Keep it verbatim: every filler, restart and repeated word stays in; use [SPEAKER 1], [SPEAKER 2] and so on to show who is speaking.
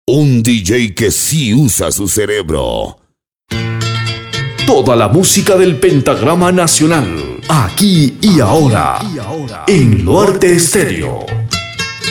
[SPEAKER 1] Un D J que sí usa su cerebro.
[SPEAKER 2] Toda la música del pentagrama nacional, aquí y ahora, en Norte Estéreo.